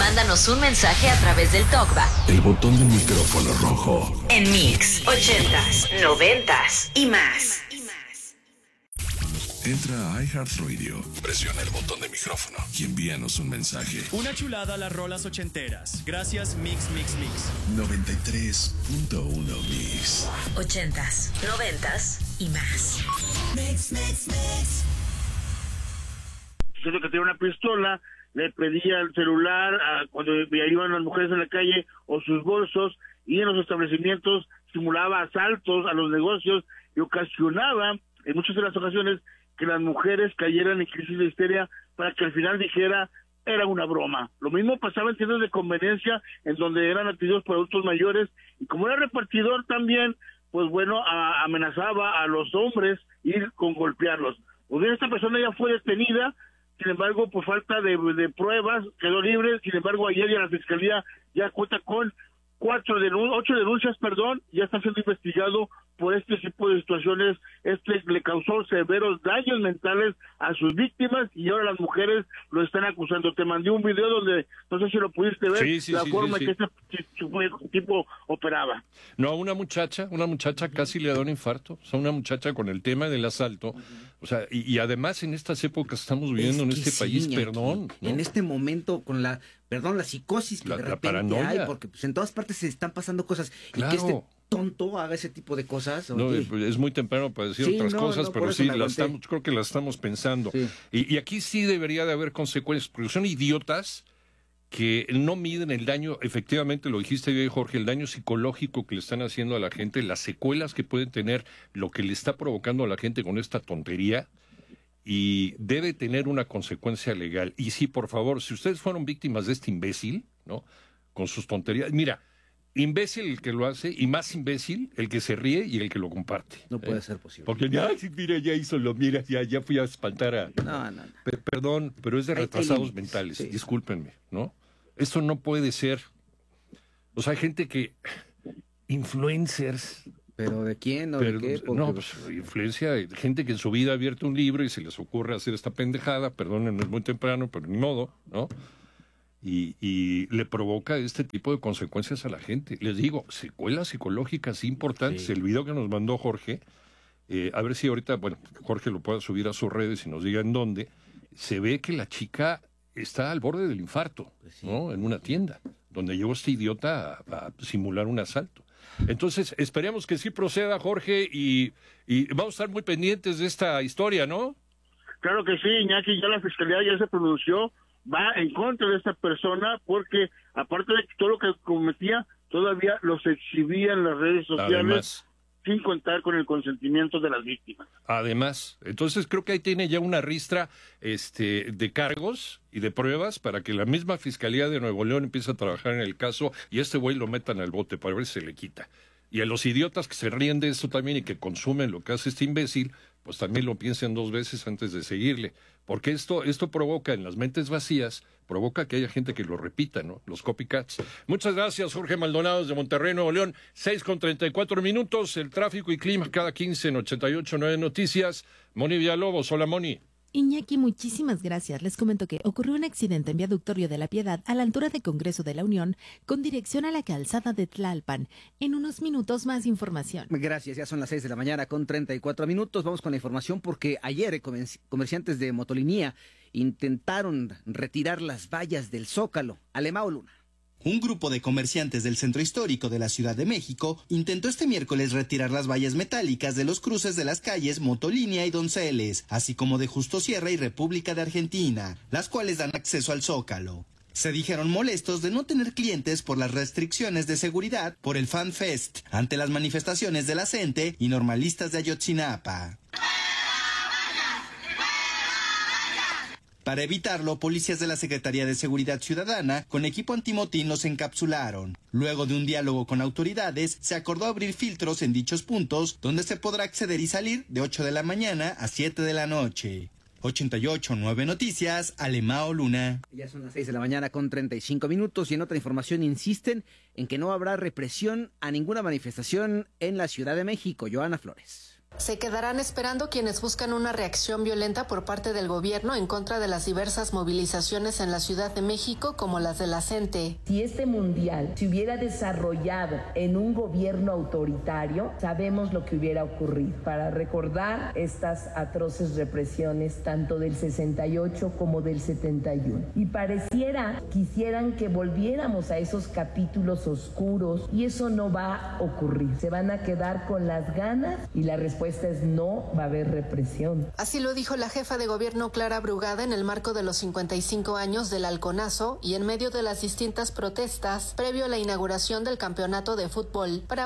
Mándanos un mensaje a través del TalkBack. El botón del micrófono rojo. En Mix 80s, 90s y más. Entra a iHeartRadio, presiona el botón de micrófono y envíanos un mensaje. Una chulada a las rolas ochenteras. Gracias Mix. 93.1 Mix. 80s, 90s y más. Mix. Siento que tenía una pistola, le pedía el celular cuando iban las mujeres en la calle o sus bolsos, y en los establecimientos simulaba asaltos a los negocios y ocasionaba en muchas de las ocasiones que las mujeres cayeran en crisis de histeria para que al final dijera era una broma. Lo mismo pasaba en tiendas de conveniencia en donde eran atendidos por adultos mayores, y como era repartidor también, pues bueno, amenazaba a los hombres ir con golpearlos. Pues bien, esta persona ya fue detenida, sin embargo, por falta de pruebas, quedó libre. Sin embargo, ayer ya la Fiscalía ya cuenta con 8 denuncias, ya está siendo investigado por este tipo de situaciones. Le causó severos daños mentales a sus víctimas y ahora las mujeres lo están acusando. Te mandé un video donde, no sé si lo pudiste ver, que este tipo operaba. No, una muchacha casi le da un infarto. O sea, una muchacha con el tema del asalto. O sea, y además en estas épocas estamos viviendo en este país, perdón, ¿no? En este momento con la psicosis que de repente hay, porque pues en todas partes se están pasando cosas, claro. Y que este tonto haga ese tipo de cosas. No, es muy temprano para decir otras cosas, pero sí, creo que las estamos pensando. Sí. Y aquí sí debería de haber consecuencias, porque son idiotas que no miden el daño, efectivamente lo dijiste bien, Jorge, el daño psicológico que le están haciendo a la gente, las secuelas que pueden tener, lo que le está provocando a la gente con esta tontería, y debe tener una consecuencia legal. Y sí, por favor, si ustedes fueron víctimas de este imbécil, ¿no?, con sus tonterías, mira, imbécil el que lo hace y más imbécil el que se ríe y el que lo comparte. No puede ser posible. Porque mira, ya hizo lo, mira, ya fui a espantar a... No. Perdón, pero es de retrasados mentales, sí. Discúlpenme, ¿no? Esto no puede ser. O sea, hay gente que... Influencers... ¿Pero de quién o de qué? Porque... No, pues influencia, gente que en su vida ha abierto un libro y se les ocurre hacer esta pendejada, perdónenme, es muy temprano, pero ni modo, ¿no? Y le provoca este tipo de consecuencias a la gente. Les digo, secuelas psicológicas importantes. Sí. El video que nos mandó Jorge, a ver si ahorita, bueno, Jorge lo pueda subir a sus redes y nos diga en dónde, se ve que la chica está al borde del infarto, sí, ¿no? En una tienda, donde llegó este idiota a simular un asalto. Entonces, esperemos que sí proceda, Jorge, y vamos a estar muy pendientes de esta historia, ¿no? Claro que sí, Iñaki, ya la Fiscalía ya se pronunció, va en contra de esta persona, porque aparte de todo lo que cometía, todavía los exhibía en las redes sociales. Además, sin contar con el consentimiento de las víctimas. Además, entonces creo que ahí tiene ya una ristra de cargos y de pruebas para que la misma Fiscalía de Nuevo León empiece a trabajar en el caso y este güey lo metan al bote para ver si se le quita. Y a los idiotas que se ríen de esto también y que consumen lo que hace este imbécil, pues también lo piensen dos veces antes de seguirle. Porque esto provoca en las mentes vacías, provoca que haya gente que lo repita, ¿no? Los copycats. Muchas gracias, Jorge Maldonado, de Monterrey, Nuevo León. 6:34, el tráfico y clima cada 15 en 88.9 Noticias. Moni Villalobos, hola Moni. Iñaki, muchísimas gracias. Les comento que ocurrió un accidente en Viaducto Río de la Piedad a la altura de Congreso de la Unión con dirección a la calzada de Tlalpan. En unos minutos más información. Gracias, ya son las 6:34. Vamos con la información porque ayer comerciantes de Motolinía intentaron retirar las vallas del Zócalo. Alemao Luna. Un grupo de comerciantes del centro histórico de la Ciudad de México intentó este miércoles retirar las vallas metálicas de los cruces de las calles Motolínea y Donceles, así como de Justo Sierra y República de Argentina, las cuales dan acceso al Zócalo. Se dijeron molestos de no tener clientes por las restricciones de seguridad por el Fan Fest, ante las manifestaciones de la CENTE y normalistas de Ayotzinapa. Para evitarlo, policías de la Secretaría de Seguridad Ciudadana con equipo antimotín los encapsularon. Luego de un diálogo con autoridades, se acordó abrir filtros en dichos puntos, donde se podrá acceder y salir de 8 de la mañana a 7 de la noche. 88.9 Noticias, Alemao Luna. Ya son las 6:35 y en otra información insisten en que no habrá represión a ninguna manifestación en la Ciudad de México. Joana Flores. Se quedarán esperando quienes buscan una reacción violenta por parte del gobierno en contra de las diversas movilizaciones en la Ciudad de México, como las de la CENTE. Si este mundial se hubiera desarrollado en un gobierno autoritario, sabemos lo que hubiera ocurrido. Para recordar estas atroces represiones, tanto del 68 como del 71. Y quisieran que volviéramos a esos capítulos oscuros, y eso no va a ocurrir. Se van a quedar con las ganas y la respuesta es no va a haber represión. Así lo dijo la jefa de gobierno Clara Brugada en el marco de los 55 años del Halconazo y en medio de las distintas protestas previo a la inauguración del campeonato de fútbol. Para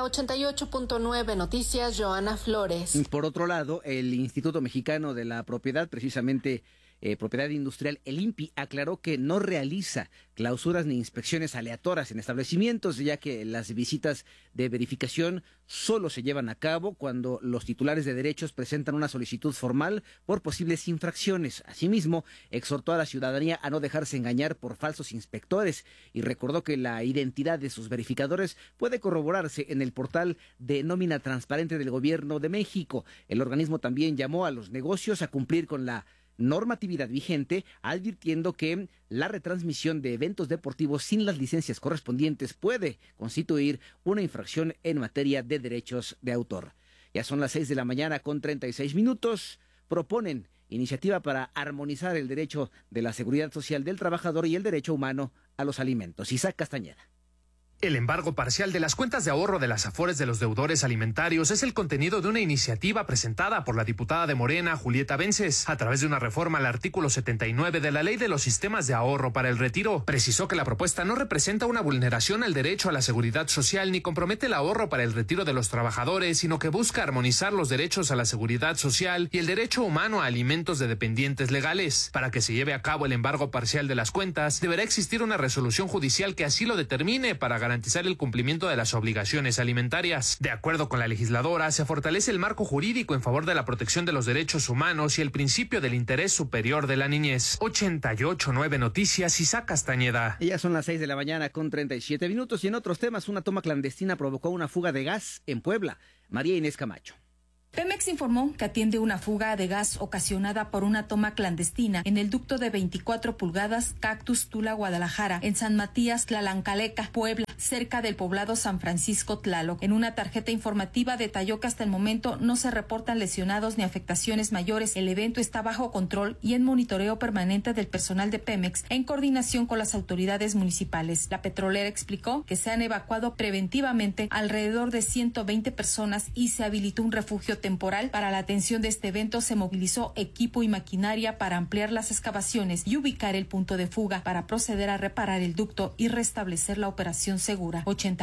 88.9 Noticias, Joana Flores. Por otro lado, el Instituto Mexicano de la Propiedad, precisamente Propiedad Industrial, el INPI, aclaró que no realiza clausuras ni inspecciones aleatorias en establecimientos, ya que las visitas de verificación solo se llevan a cabo cuando los titulares de derechos presentan una solicitud formal por posibles infracciones. Asimismo, exhortó a la ciudadanía a no dejarse engañar por falsos inspectores y recordó que la identidad de sus verificadores puede corroborarse en el portal de nómina transparente del Gobierno de México. El organismo también llamó a los negocios a cumplir con la normatividad vigente, advirtiendo que la retransmisión de eventos deportivos sin las licencias correspondientes puede constituir una infracción en materia de derechos de autor. Ya son las 6 de la mañana con 36 minutos. Proponen iniciativa para armonizar el derecho de la seguridad social del trabajador y el derecho humano a los alimentos. Isaac Castañeda. El embargo parcial de las cuentas de ahorro de las afores de los deudores alimentarios es el contenido de una iniciativa presentada por la diputada de Morena, Julieta Vences, a través de una reforma al artículo 79 de la Ley de los Sistemas de Ahorro para el Retiro. Precisó que la propuesta no representa una vulneración al derecho a la seguridad social ni compromete el ahorro para el retiro de los trabajadores, sino que busca armonizar los derechos a la seguridad social y el derecho humano a alimentos de dependientes legales. Para que se lleve a cabo el embargo parcial de las cuentas, deberá existir una resolución judicial que así lo determine para garantizar el cumplimiento de las obligaciones alimentarias. De acuerdo con la legisladora, se fortalece el marco jurídico en favor de la protección de los derechos humanos y el principio del interés superior de la niñez. 88.9 Noticias, Isaac Castañeda. Ya son las 6 de la mañana con 37 minutos y en otros temas, una toma clandestina provocó una fuga de gas en Puebla. María Inés Camacho. Pemex informó que atiende una fuga de gas ocasionada por una toma clandestina en el ducto de 24 pulgadas Cactus Tula Guadalajara, en San Matías Tlalancaleca, Puebla, cerca del poblado San Francisco Tlaloc. En una tarjeta informativa detalló que hasta el momento no se reportan lesionados ni afectaciones mayores. El evento está bajo control y en monitoreo permanente del personal de Pemex en coordinación con las autoridades municipales. La petrolera explicó que se han evacuado preventivamente alrededor de 120 personas y se habilitó un refugio temporal. Para la atención de este evento se movilizó equipo y maquinaria para ampliar las excavaciones y ubicar el punto de fuga para proceder a reparar el ducto y restablecer la operación segura.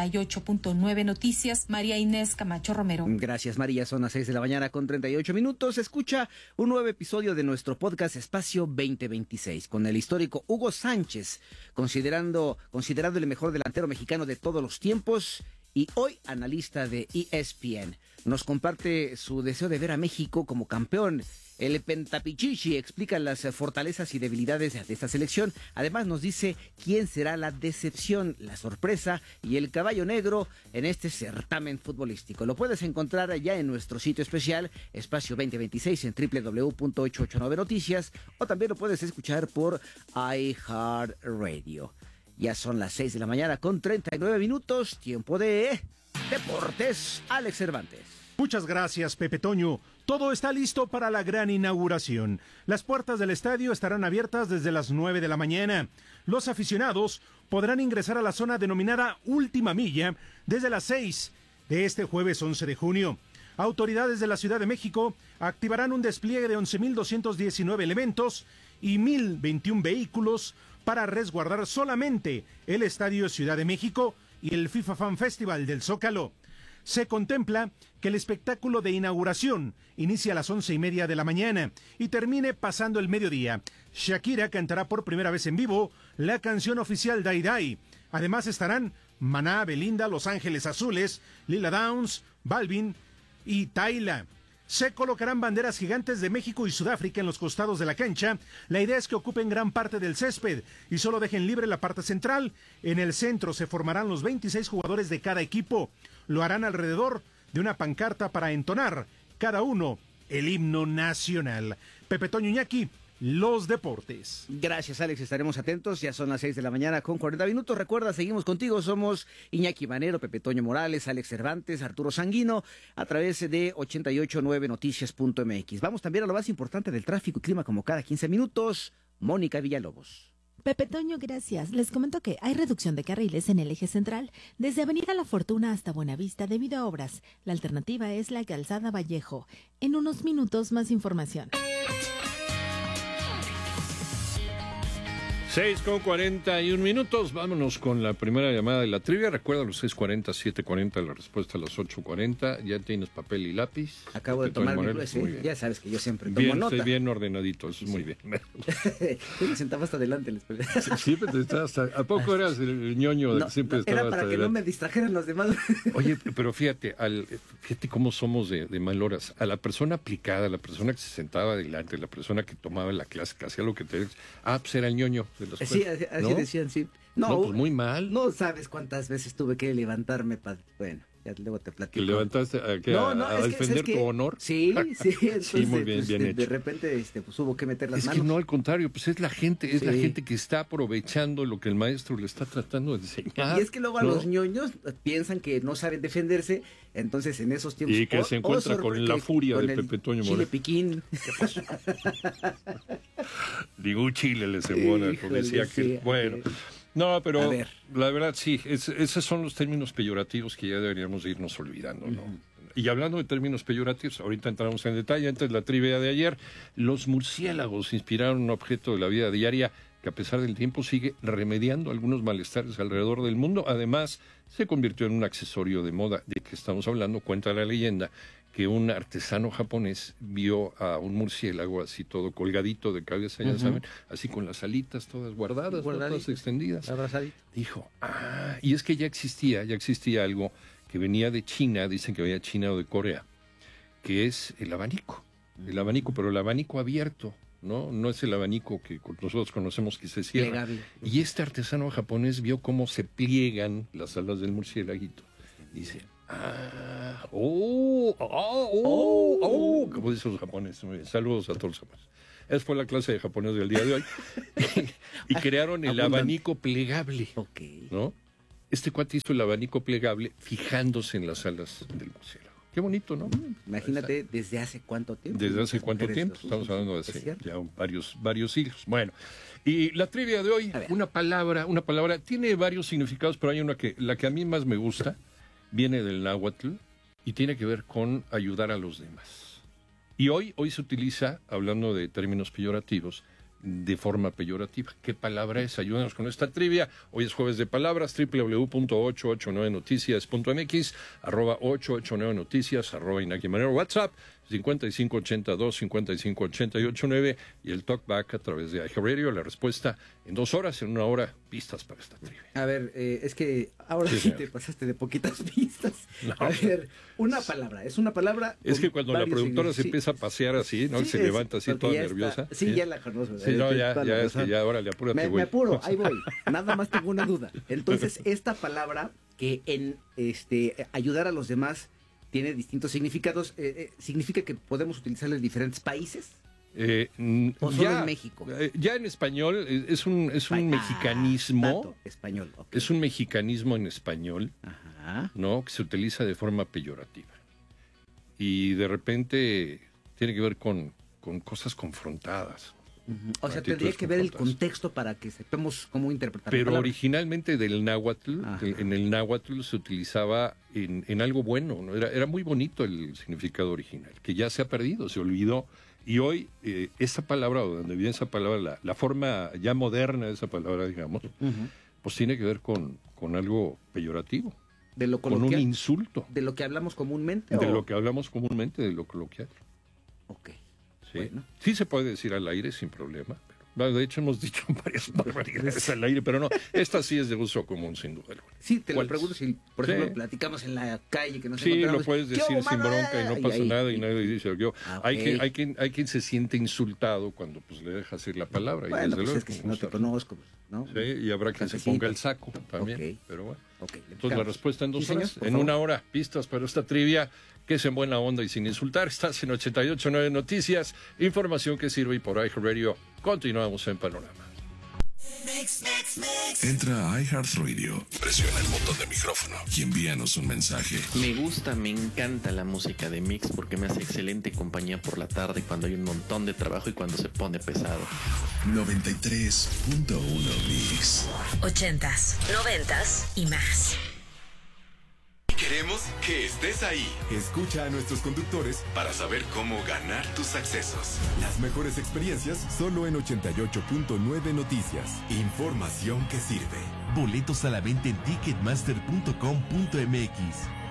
88.9 Noticias, María Inés Camacho Romero. Gracias, María. Son las 6 de la mañana con 38 minutos. Escucha un nuevo episodio de nuestro podcast Espacio 2026 con el histórico Hugo Sánchez, considerado el mejor delantero mexicano de todos los tiempos y hoy analista de ESPN. Nos comparte su deseo de ver a México como campeón. El Pentapichichi explica las fortalezas y debilidades de esta selección. Además nos dice quién será la decepción, la sorpresa y el caballo negro en este certamen futbolístico. Lo puedes encontrar ya en nuestro sitio especial Espacio 2026 en www.889noticias o también lo puedes escuchar por iHeartRadio. Ya son las 6 de la mañana con 39 minutos, tiempo de Deportes. Alex Cervantes. Muchas gracias, Pepe Toño. Todo está listo para la gran inauguración. Las puertas del estadio estarán abiertas desde las 9 de la mañana. Los aficionados podrán ingresar a la zona denominada Última Milla desde las 6 de este jueves 11 de junio. Autoridades de la Ciudad de México activarán un despliegue de 11.219 elementos y 1.021 vehículos para resguardar solamente el Estadio Ciudad de México y el FIFA Fan Festival del Zócalo. Se contempla que el espectáculo de inauguración inicia a las 11:30 de la mañana y termine pasando el mediodía. Shakira cantará por primera vez en vivo la canción oficial Dai Dai. Además estarán Maná, Belinda, Los Ángeles Azules, Lila Downs, Balvin y Tayla. Se colocarán banderas gigantes de México y Sudáfrica en los costados de la cancha. La idea es que ocupen gran parte del césped y solo dejen libre la parte central. En el centro se formarán los 26 jugadores de cada equipo. Lo harán alrededor de una pancarta para entonar cada uno el himno nacional. Pepe Toño, Iñaki, los deportes. Gracias, Alex, estaremos atentos. Ya son las 6 de la mañana con 40 minutos. Recuerda, seguimos contigo. Somos Iñaki Manero, Pepe Toño Morales, Alex Cervantes, Arturo Sanguino, a través de 889noticias.mx. Vamos también a lo más importante del tráfico y clima, como cada 15 minutos. Mónica Villalobos. Pepe Toño, gracias. Les comento que hay reducción de carriles en el eje central, desde Avenida La Fortuna hasta Buenavista debido a obras. La alternativa es la Calzada Vallejo. En unos minutos más información. 6:41. Vámonos con la primera llamada de la trivia. Recuerda los 6:40, 7:40, la respuesta a las 8:40. ¿Ya tienes papel y lápiz? Acabo de tomar mi plus, ya sabes que yo siempre tomo bien, nota. Estoy bien ordenadito, eso es muy bien. Yo me sentaba hasta adelante. Sí, ¿a poco eras el ñoño del que siempre estaba era para hasta que adelante? no me distrajeran los demás. Oye, pero fíjate cómo somos de mal horas. A la persona aplicada, la persona que se sentaba adelante, la persona que tomaba la clase, que hacía lo que te... pues era el ñoño de la escuela. Sí, así ¿no? decían, sí. No, pues muy mal. No sabes cuántas veces tuve que levantarme para... Bueno, ya luego te platico. ¿Te levantaste a defender tu honor? Sí, entonces, sí, muy bien, bien hecho. De repente pues hubo que meter las manos. Es que no, al contrario, pues es la gente, la gente que está aprovechando lo que el maestro le está tratando de enseñar. Y es que luego a los ñoños piensan que no saben defenderse, entonces en esos tiempos... Y que se encuentra con la furia de Pepe Toño Morales. Chile piquín. ¿Qué pasó? Digo, Chile le cebona, como decía que... Bueno... No, pero la verdad sí, esos son los términos peyorativos que ya deberíamos irnos olvidando, ¿no? Y hablando de términos peyorativos, ahorita entramos en detalle. Antes de la trivia de ayer, los murciélagos inspiraron un objeto de la vida diaria que a pesar del tiempo sigue remediando algunos malestares alrededor del mundo. Además, se convirtió en un accesorio de moda. ¿De que estamos hablando? Cuenta la leyenda que un artesano japonés vio a un murciélago así todo colgadito de cabeza, ya saben, así con las alitas todas guardadas, todas extendidas. Abrazadito. Dijo, y es que ya existía algo que venía de China, dicen que venía de China o de Corea, que es el abanico, pero el abanico abierto, no es el abanico que nosotros conocemos que se cierra. Plegable. Y este artesano japonés vio cómo se pliegan las alas del murciélaguito. Dice, como dicen los japoneses. Muy bien. Saludos a todos los japoneses. Esa fue la clase de japonés del día de hoy. Y crearon el abanico plegable. ¿No? Este cuate hizo el abanico plegable fijándose en las alas del murciélago. Qué bonito, ¿no? Imagínate, ¿desde hace cuánto tiempo? ¿Desde hace cuánto tiempo? Estamos hablando de hace ya varios siglos. Bueno, y la trivia de hoy, una palabra, tiene varios significados, pero hay una la que a mí más me gusta, viene del náhuatl y tiene que ver con ayudar a los demás. Y hoy se utiliza, hablando de términos peyorativos, de forma peyorativa. ¿Qué palabra es? Ayúdanos con esta trivia. Hoy es jueves de palabras, www.889noticias.mx, @889noticias, @Iñaki Manero, WhatsApp 5582-5588-9 y el talkback a través de iHeartRadio. La respuesta en 2 horas, en 1 hora, pistas para esta trivia. A ver, es que ahora sí te pasaste de poquitas pistas. No. A ver, es una palabra. Es que cuando la productora se empieza a pasear así, ¿no? Se levanta así toda nerviosa. Sí, ya la conozco. Sí, no, ya, órale, apúrate, me apuro, ahí voy. Nada más tengo una duda. Entonces, esta palabra que en ayudar a los demás tiene distintos significados, ¿significa que podemos utilizarla en diferentes países? ¿O solo en México? Ya en español es un mexicanismo. Español, okay. Es un mexicanismo en español, ¿no? Que se utiliza de forma peyorativa. Y de repente tiene que ver con cosas confrontadas. O sea, tendría que ver el contexto para que sepamos cómo interpretar. Pero originalmente del náhuatl, en el náhuatl se utilizaba en algo bueno, ¿no? Era muy bonito el significado original, que ya se ha perdido, se olvidó. Y hoy esa palabra, o donde viene esa palabra, la forma ya moderna de esa palabra, digamos, pues tiene que ver con algo peyorativo. De lo coloquial, con un insulto. ¿De lo que hablamos comúnmente? De lo que hablamos comúnmente, de lo coloquial. Ok. Sí. Bueno. Sí se puede decir al aire sin problema. Pero, de hecho, hemos dicho varias barbaridades al aire, pero no. Esta sí es de uso común, sin duda alguna. Sí, te lo pregunto si, por ejemplo, platicamos en la calle que nos encontramos. Sí, lo puedes decir sin bronca y no pasa nada y nadie dice yo. Hay quien se siente insultado cuando pues le dejas ir la palabra. Bueno, y desde pues es que si no te conozco, ¿no? Sí, y habrá quien se ponga el saco también, Okay. pero bueno. Okay. Entonces la respuesta en 2 Sí, horas, señor, por en favor. 1 hora, pistas para esta trivia, que es en buena onda y sin insultar. Estás en 88.9 Noticias, información que sirve y por iHeartRadio. Continuamos en Panorama. Entra a iHeartRadio, presiona el botón de micrófono y envíanos un mensaje. Me gusta, me encanta la música de Mix porque me hace excelente compañía por la tarde cuando hay un montón de trabajo y cuando se pone pesado. 93.1 Mix. 80s, 90s y más. Queremos que estés ahí. Escucha a nuestros conductores para saber cómo ganar tus accesos. Las mejores experiencias solo en 88.9 Noticias. Información que sirve. Boletos a la venta en ticketmaster.com.mx.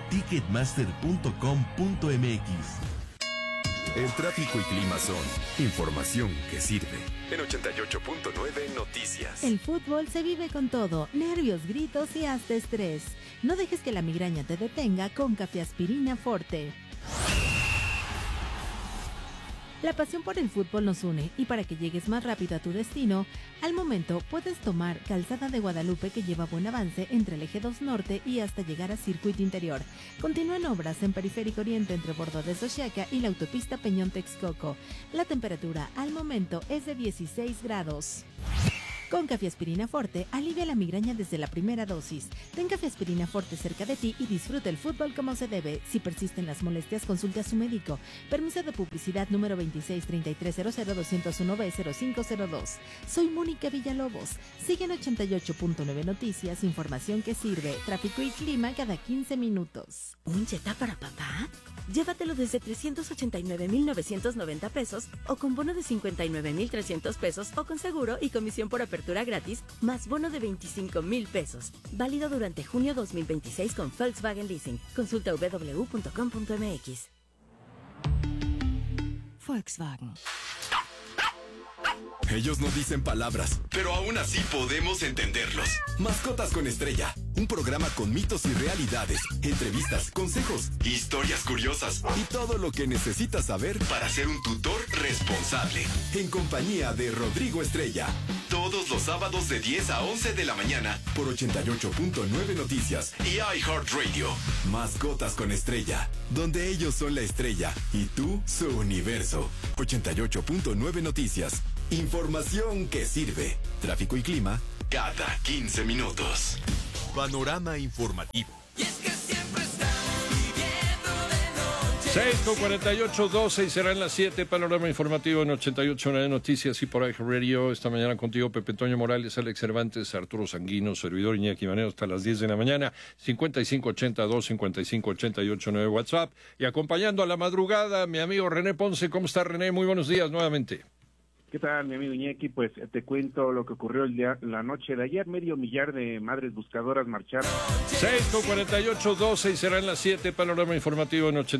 Ticketmaster.com.mx. El tráfico y clima son información que sirve. En 88.9 Noticias. El fútbol se vive con todo, nervios, gritos y hasta estrés. No dejes que la migraña te detenga con Cafeaspirina Forte. La pasión por el fútbol nos une y para que llegues más rápido a tu destino, al momento puedes tomar Calzada de Guadalupe que lleva buen avance entre el Eje 2 Norte y hasta llegar a Circuito Interior. Continúan obras en Periférico Oriente entre Bordo de Xochiaca y la autopista Peñón-Texcoco. La temperatura al momento es de 16 grados. Con Cafeaspirina Forte, alivia la migraña desde la primera dosis. Ten Cafeaspirina Forte cerca de ti y disfruta el fútbol como se debe. Si persisten las molestias, consulte a su médico. Permiso de publicidad número 2633002001B0502. Soy Mónica Villalobos. Sigue en 88.9 Noticias, información que sirve. Tráfico y clima cada 15 minutos. ¿Un Jetta para papá? Llévatelo desde 389,990 pesos o con bono de 59,300 pesos o con seguro y comisión por apertura gratis más bono de 25,000 pesos. Válido durante junio 2026 con Volkswagen Leasing. Consulta www.com.mx. Volkswagen. Ellos no dicen palabras, pero aún así podemos entenderlos. Mascotas con Estrella, un programa con mitos y realidades, entrevistas, consejos, historias curiosas y todo lo que necesitas saber para ser un tutor responsable. En compañía de Rodrigo Estrella. Todos los sábados de 10 a 11 de la mañana por 88.9 Noticias y iHeartRadio. Mascotas con Estrella, donde ellos son la estrella y tú su universo. 88.9 Noticias. Información que sirve. Tráfico y clima cada 15 minutos. Panorama informativo. 6:48, 12 y serán las 7. Panorama informativo en 88.9 Noticias y por iHeartRadio. Esta mañana contigo Pepe Toño Morales, Alex Cervantes, Arturo Sanguino, servidor Iñaki Manero hasta las 10 de la mañana. 5582 5588 WhatsApp. Y acompañando a la madrugada, mi amigo René Ponce. ¿Cómo está, René? Muy buenos días nuevamente. ¿Qué tal, mi amigo Iñaki? Pues te cuento lo que ocurrió la noche de ayer. 500,000 de madres buscadoras marcharon. 6:48, 12 y serán las 7. Panorama informativo en 88.